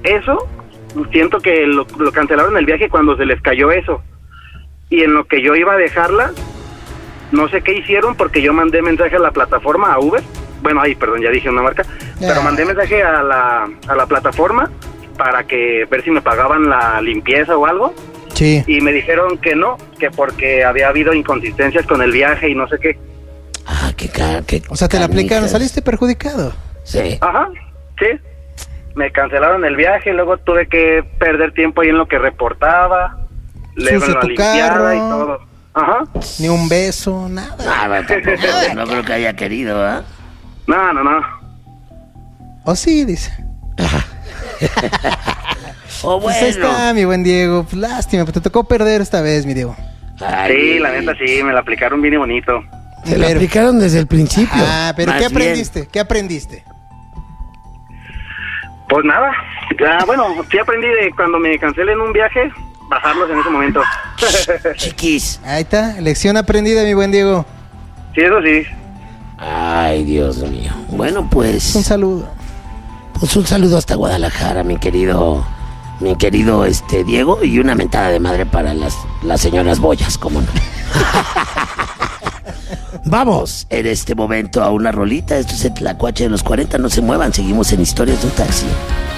eso, siento que lo cancelaron el viaje cuando se les cayó eso. Y en lo que yo iba a dejarla, no sé qué hicieron porque yo mandé mensaje a la plataforma, a Uber. Bueno, perdón, ya dije una marca. Pero mandé mensaje a la plataforma para que ver si me pagaban la limpieza o algo. Sí. Y me dijeron que no, que porque había habido inconsistencias con el viaje y no sé qué. Ah, o sea, te la aplicaron, saliste perjudicado. Sí. Ajá, sí. Me cancelaron el viaje, luego tuve que perder tiempo ahí en lo que reportaba. Luego Sucio la tu limpiada carro. y todo. Ajá. Ni un beso, nada. No creo que haya querido, ¿ah? No. O sí, dice. Oh, Pues ahí está, mi buen Diego. Pues lástima, pero te tocó perder esta vez, mi Diego. Sí, la neta sí, me la aplicaron bien y bonito. Se la aplicaron desde el principio. Pero Más ¿qué aprendiste? bien. ¿Qué aprendiste? Pues nada, bueno, sí aprendí de cuando me cancelen un viaje, bajarlos en ese momento. Chiquis. Ahí está, lección aprendida, mi buen Diego. Sí, eso sí. Ay, Dios mío. Bueno, pues... Un saludo. Pues un saludo hasta Guadalajara, mi querido Diego, y una mentada de madre para las señoras boyas, ¿cómo no? Vamos en este momento a una rolita. Esto es el Tlacuache de los 40. No se muevan, seguimos en Historias de un Taxi.